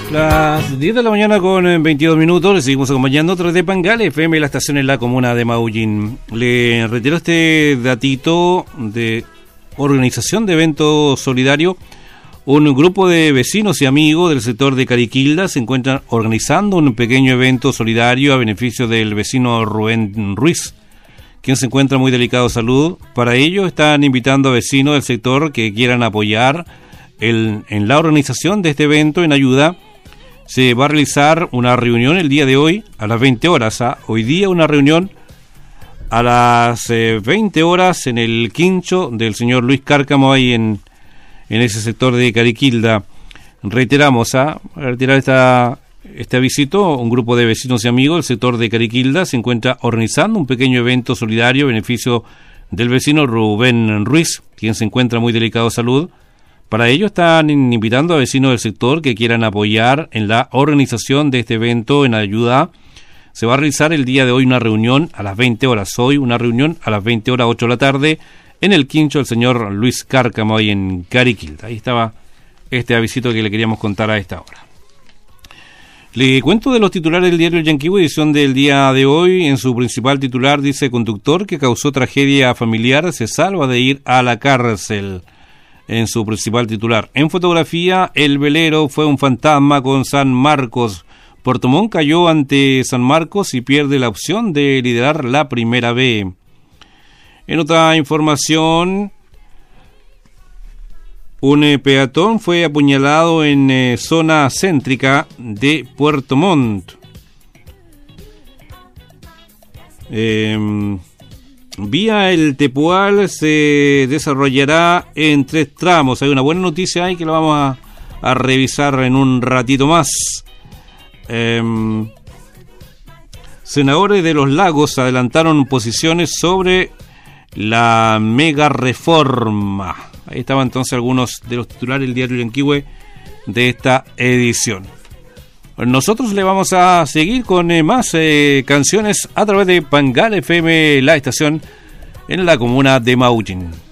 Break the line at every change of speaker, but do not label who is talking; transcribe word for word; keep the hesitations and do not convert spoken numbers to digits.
Las diez de la mañana con veintidós minutos, le seguimos acompañando a través de Pangal F M, la estación en la comuna de Maullín. Le retiro este datito de organización de evento solidario. Un grupo de vecinos y amigos del sector de Cariquilda se encuentran organizando un pequeño evento solidario a beneficio del vecino Rubén Ruiz, quien se encuentra muy delicado de salud. Para ello están invitando a vecinos del sector que quieran apoyar el, en la organización de este evento en ayuda. Se va a realizar una reunión el día de hoy a las veinte horas. ¿ah? Hoy día una reunión a las eh, veinte horas en el quincho del señor Luis Cárcamo, ahí en, en ese sector de Cariquilda. Reiteramos, ¿ah? a retirar esta, este avisito, un grupo de vecinos y amigos del sector de Cariquilda se encuentra organizando un pequeño evento solidario a beneficio del vecino Rubén Ruiz, quien se encuentra muy delicado de salud. Para ello están invitando a vecinos del sector que quieran apoyar en la organización de este evento en ayuda. Se va a realizar el día de hoy una reunión a las veinte horas. Hoy una reunión a las veinte horas, ocho de la tarde, en el quincho del señor Luis Cárcamo, ahí en Cariquilda. Ahí estaba este avisito que le queríamos contar a esta hora. Le cuento de los titulares del diario El Yanquihue, edición del día de hoy. En su principal titular dice: conductor que causó tragedia familiar se salva de ir a la cárcel. En su principal titular. En fotografía, el velero fue un fantasma con San Marcos. Puerto Montt cayó ante San Marcos y pierde la opción de liderar la primera B. En otra información, un eh, peatón fue apuñalado en eh, zona céntrica de Puerto Montt. Eh, Vía el Tepual se desarrollará en tres tramos. Hay una buena noticia ahí que la vamos a, a revisar en un ratito más. Eh, senadores de los Lagos adelantaron posiciones sobre la mega reforma. Ahí estaban entonces algunos de los titulares del diario Yanquihue de esta edición. Nosotros le vamos a seguir con eh, más eh, canciones a través de Pangal F M, la estación en la comuna de Maullín.